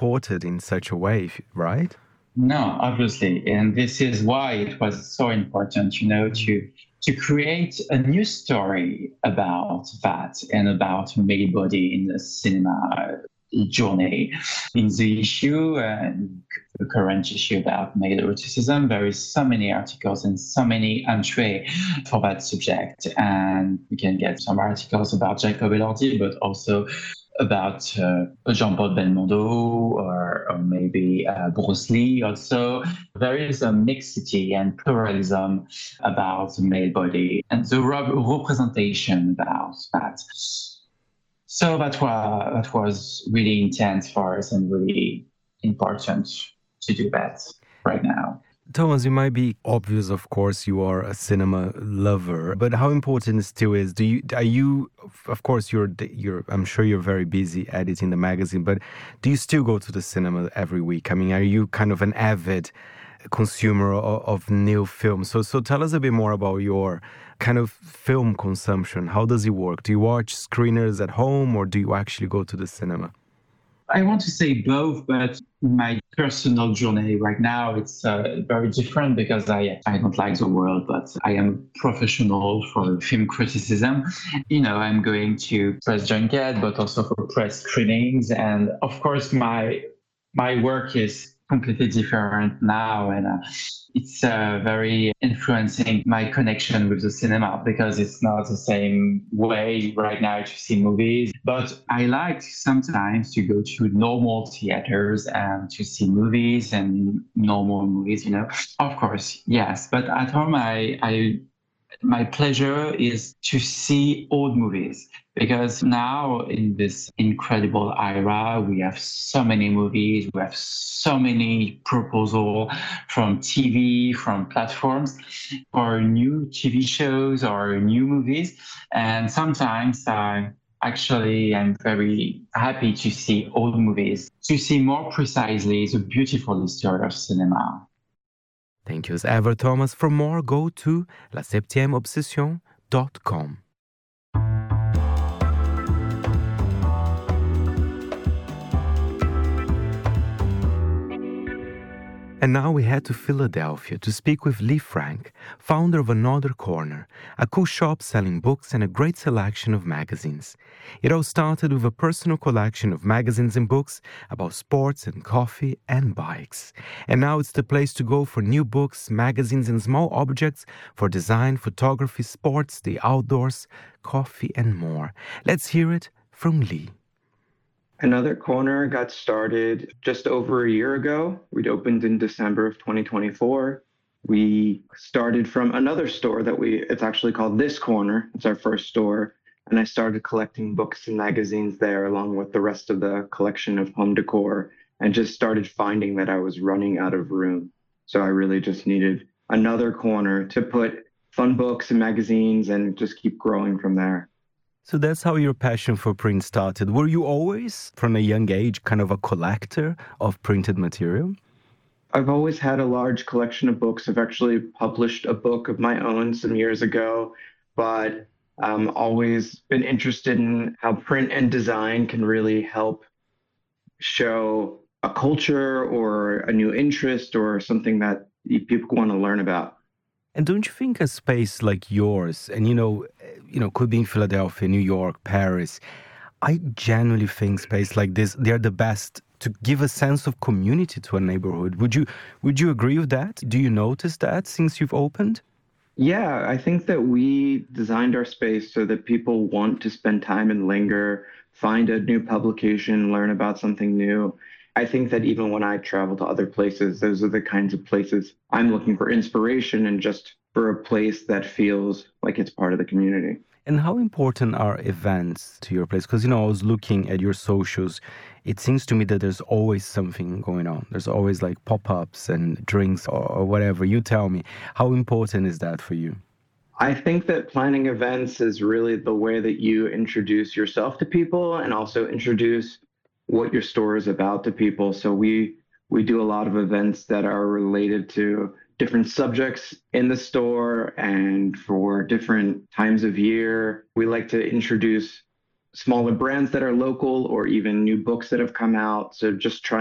supported in such a way, right? No, obviously, and this is why it was so important, to create a new story about that and about male body in the cinema journey. In the issue, the current issue about male eroticism, there is so many articles and so many entries for that subject, and you can get some articles about Jacob Elordi, but also about Jean-Paul Belmondo or maybe Bruce Lee also. There is a mixity and pluralism about the male body and the representation about that. So that was really intense for us and really important to do that right now. Thomas, it might be obvious, of course, you are a cinema lover, but how important it still is? Of course, I'm sure you're very busy editing the magazine, but do you still go to the cinema every week? I mean, are you kind of an avid consumer of new films? So tell us a bit more about your kind of film consumption. How does it work? Do you watch screeners at home or do you actually go to the cinema? I want to say both, but my personal journey right now, it's very different because I don't like the word, but I am a professional for film criticism. I'm going to press junket, but also for press screenings. And of course, my work is completely different now, and it's very influencing my connection with the cinema because it's not the same way right now to see movies. But I like sometimes to go to normal theaters and to see movies and normal movies, Of course, yes. But at home, my pleasure is to see old movies because now in this incredible era, we have so many movies, we have so many proposals from TV, from platforms for new TV shows or new movies. And sometimes I'm very happy to see old movies, to see more precisely the beautiful history of cinema. Thank you as ever, Thomas. For more, go to la7ieobsession.com. And now we head to Philadelphia to speak with Lee Frank, founder of Another Corner, a cool shop selling books and a great selection of magazines. It all started with a personal collection of magazines and books about sports and coffee and bikes. And now it's the place to go for new books, magazines, and small objects for design, photography, sports, the outdoors, coffee, and more. Let's hear it from Lee. Another Corner got started just over a year ago. We'd opened in December of 2024. We started from another store it's actually called This Corner. It's our first store. And I started collecting books and magazines there along with the rest of the collection of home decor and just started finding that I was running out of room. So I really just needed another corner to put fun books and magazines and just keep growing from there. So that's how your passion for print started. Were you always, from a young age, kind of a collector of printed material? I've always had a large collection of books. I've actually published a book of my own some years ago, but always been interested in how print and design can really help show a culture or a new interest or something that people want to learn about. And don't you think a space like yours, and could be in Philadelphia, New York, Paris, I genuinely think space like this, they're the best to give a sense of community to a neighborhood. Would you agree with that? Do you notice that since you've opened? Yeah, I think that we designed our space so that people want to spend time and linger, find a new publication, learn about something new. I think that even when I travel to other places, those are the kinds of places I'm looking for inspiration and just for a place that feels like it's part of the community. And how important are events to your place? Because, I was looking at your socials. It seems to me that there's always something going on. There's always like pop-ups and drinks or whatever. You tell me, how important is that for you? I think that planning events is really the way that you introduce yourself to people and also introduce what your store is about to people. So we do a lot of events that are related to different subjects in the store and for different times of year. We like to introduce smaller brands that are local or even new books that have come out. So just trying